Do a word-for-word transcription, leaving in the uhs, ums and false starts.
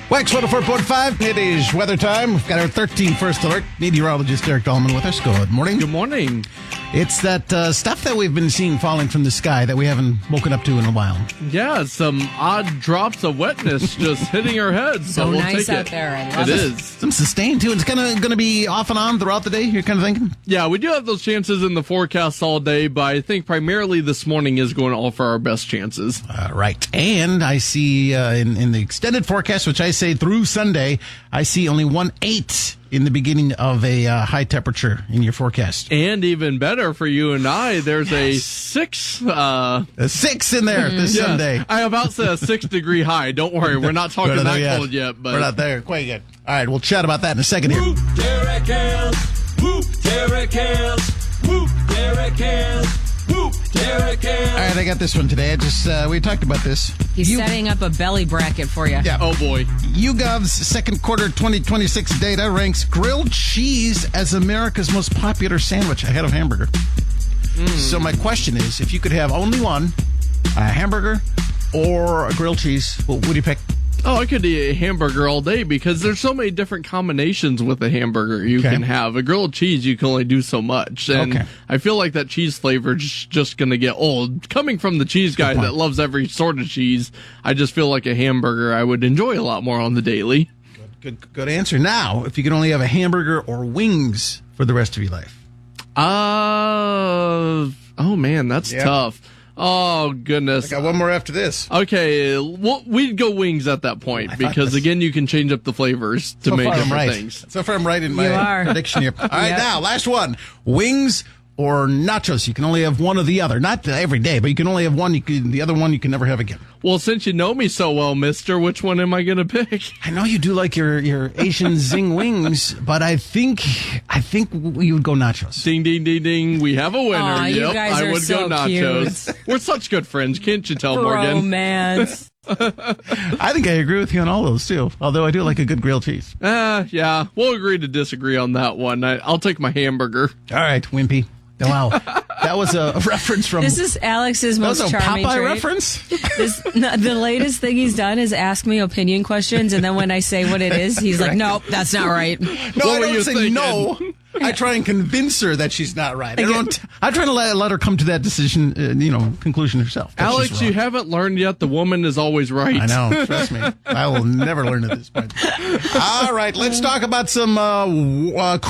Wax one oh four point five, it is weather time. We've got our thirteenth first alert. Meteorologist Eric Dahlman with us. Good morning. Good morning. It's that uh, stuff that we've been seeing falling from the sky that we haven't woken up to in a while. Yeah, some odd drops of wetness just hitting our heads. So, So we'll nice take out it. there. I love It it. is. Some sustained, too. It's kind of going to be off and on throughout the day, you're kind of thinking? Yeah, we do have those chances in the forecast all day, but I think primarily this morning is going to offer our best chances. Uh, right. And I see uh, in, in the extended forecast, which I say through Sunday, I see only one eight in the beginning of a uh, high temperature in your forecast. And even better for you and I, there's a Yes. six. Uh, A six in there this yeah, Sunday. I about said a six degree high. Don't worry, we're not talking We're not that there yet. cold yet. But We're not there quite yet. All right, we'll chat about that in a second here. Whoop, Derek Helms. Whoop, Derek Helms. Whoop, Derek Helms. Whoop, Derek Helms. All right, I got this one today. I just uh, we talked about this. He's You- setting up a belly bracket for you. Yeah. oh boy, YouGov's second quarter twenty twenty-six data ranks grilled cheese as America's most popular sandwich ahead of hamburger. So my question is, if you could have only one, a hamburger or a grilled cheese, what would you pick? oh, I could eat a hamburger all day because there's so many different combinations with a hamburger you Okay. can have. A grilled cheese, you can only do so much. And Okay. I feel like that cheese flavor is just going to get old. Coming from the cheese guy point. that loves every sort of cheese, I just feel like a hamburger I would enjoy a lot more on the daily. Good, good answer. Now, if you could only have a hamburger or wings for the rest of your life. Uh, oh man, that's Yeah. tough. Oh goodness. I got one more after this. Okay, well, we'd go wings at that point thought because this- again, you can change up the flavors to So make far, I'm different right. things. So far, I'm right in my You are. prediction here. All right, Yep. now, last one. Wings or nachos. You can only have one or the other. Not every day, but you can only have one. You can, the other one you can never have again. Well, since you know me so well, mister, which one am I going to pick? I know you do like your, your Asian zing wings, but I think I think you would go nachos. Ding, ding, ding, ding. We have a winner. Aw, yep, you guys I are would so go nachos. We're such good friends, can't you tell, Morgan? Romance. I think I agree with you on all those too. Although I do like a good grilled cheese. Uh, yeah, we'll agree to disagree on that one. I, I'll take my hamburger. All right, Wimpy. Wow, that was a reference from. This is Alex's that was most a charming Popeye trait. reference. This, no, the latest thing he's done is ask me opinion questions, and then when I say what it is, he's like, "Nope, that's not right." No, What I were don't you say thinking? no. I try and convince her that she's not right. I don't. I try to let, let her come to that decision, uh, you know, conclusion herself. that she's Alex, you wrong. haven't learned yet. The woman is always right. I know. Trust me. I will never learn at this point. All right, let's talk about some uh, w- uh,